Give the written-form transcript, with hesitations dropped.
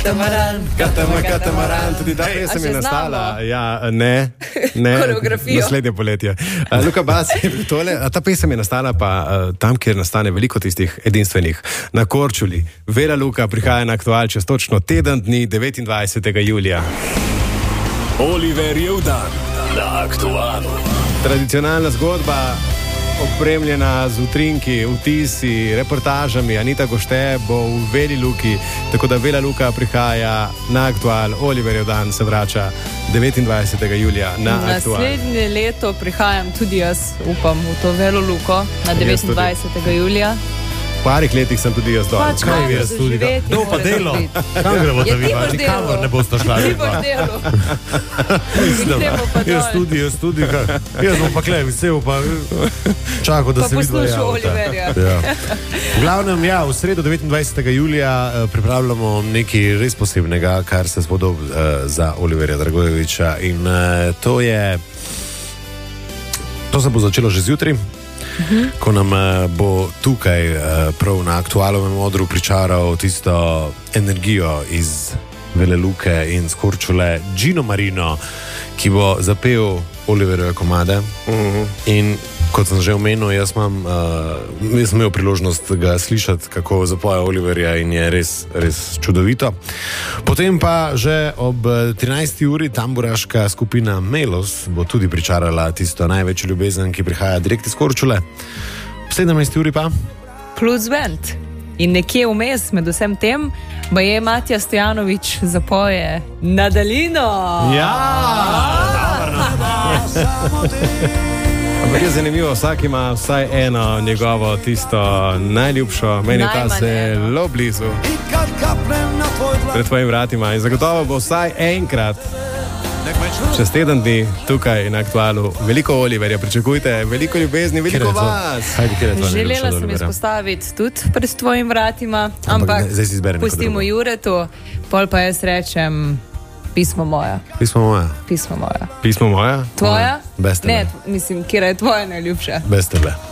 Katamaran, tudi ta pesem je nastala. Ja, ne, naslednje poletje. Luka Bas, ta pesem je nastala pa tam, kjer nastane veliko tistih edinstvenih. Na Korčuli. Vela Luka prihaja na Aktual čez točno teden dni, 29. julija. Oliverjev dan na Aktualu. Tradicionalna zgodba, opremljena z utrinki, vtisi, reportažami. Anita Gošte bo v Veli Luki, tako da Vela Luka prihaja na Aktual. Oliverjev dan se vrača 29. julija na Aktual. Naslednje leto prihajam tudi jaz, upam, v to Velo Luko na 29. julija. V parih letih sem tudi jaz dol. Kaj je jaz tudi? No pa delo. Kam gremo da vidva? Nikamor ne boste šla vidva. Jaz tudi. Jaz bom pa klej vesel, pa čakal, da se vidva. Pa poslušal Oliverja. V glavnem, ja, v sredo 29. julija pripravljamo nekaj res posebnega, kar se spodob za Oliverja Dragojevića. In to se bo začelo že zjutraj. Ko nam bo tukaj prav na Aktualovem odru pričaral tisto energijo iz Vele Luke in z Korčule Gino Marino, ki bo zapel Oliverjeve komade. In kot sem že omenil, jaz sem imel priložnost ga slišati, kako zapoje Oliverja, in je res čudovito. Potem pa že ob 13. uri tamburaška skupina Melos bo tudi pričarala tisto največjo ljubezen, ki prihaja direkt iz Korčule. Ob 17. uri pa Plus Band. In nekje vmes med vsem tem pa je Matija Stojanović zapoje Na daljino. Ja! Ampak je zanimivo, vsak ima vsaj eno njegovo tisto najljubšo, meni je ta zelo blizu, pred tvojim vratima, in zagotovo bo vsaj enkrat čez teden dni tukaj na Aktualu. Veliko Oliverja pričakujte, veliko ljubezni, veliko vas. Želela sem izpostaviti tudi pred tvojim vratima, ampak pustimo Juretu, pol pa jaz rečem Pismo moja. Pismo moja? Tvoja? Bez tebe. Ne, mislim, kjera je tvoja najljubša? Bez tebe.